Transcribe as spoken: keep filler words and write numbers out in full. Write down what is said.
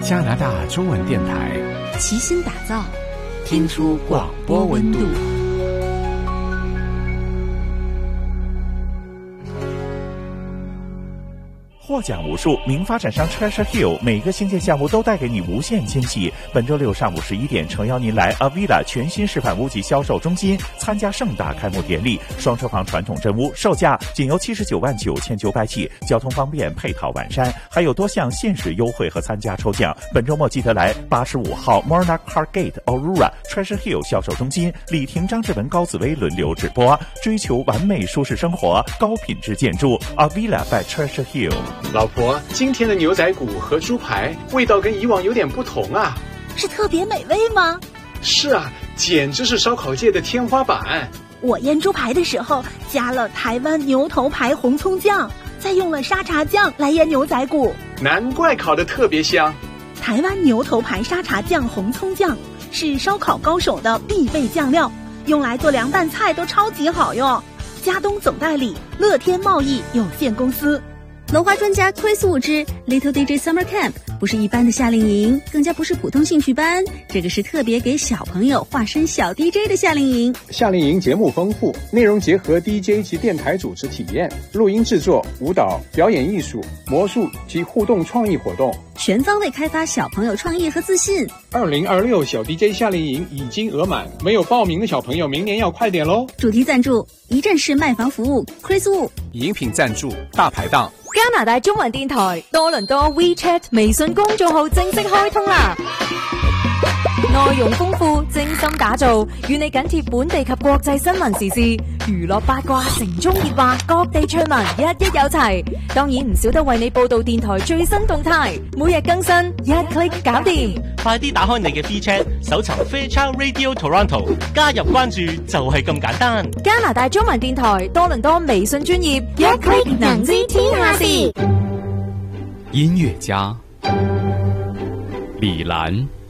加拿大中文电台， 齐心打造， 听出广播温度。获奖无数，名发展商 Treasure Hill 每个新建项目都带给你无限惊喜。本周六上午十一点，诚邀您来 Avila 全新示范屋及销售中心参加盛大开幕典礼。双车房传统真屋售价仅由七十九万九千九百起，交通方便，配套完善，还有多项限时优惠和参加抽奖。本周末记得来八十五号 Morna Car Gate Aurora Treasure Hill 销售中心，李婷、张志文、高紫薇轮流直播，追求完美舒适生活，高品质建筑 Avila by Treasure Hill。 老婆，今天的牛仔骨和猪排味道跟以往有点不同啊。 是特别美味吗？ 是啊，简直是烧烤界的天花板。 我腌猪排的时候加了台湾牛头牌红葱酱，再用了沙茶酱来腌牛仔骨， 难怪烤得特别香。 台湾牛头牌沙茶酱红葱酱是烧烤高手的必备酱料，用来做凉拌菜都超级好用。嘉东总代理乐天贸易有限公司。 文化专家 Chris Wu 之 Little D J Summer Camp 不是一般的夏令营，更加不是普通兴趣班，这个是特别给小朋友化身小 D J 的夏令营。 夏令营节目丰富，内容结合 D J 及电台主持体验、录音制作、舞蹈、表演艺术、魔术及互动创意活动， 全方位开发小朋友创意和自信。 二零二六小 D J 夏令营已经额满，没有报名的小朋友明年要快点咯。 主题赞助一站式卖房服務 Chris Wu。 飲品贊助大排檔。 加拿大中文電台多倫多 WeChat 微信公眾號正式開通啦！內容豐富，精心打造，與你緊貼本地及國際新聞時事、娛樂八卦、城中熱話、各地趣聞，一一有齊。當然唔少得為你報道電台最新動態，每日更新，一 click 搞掂。 快啲打開你嘅 WeChat，搜尋 Fairchild Radio Toronto， 加入關注就係咁簡單。 加拿大中文電台多倫多微信專頁，一 click 能知天下事。 音樂家李蘭。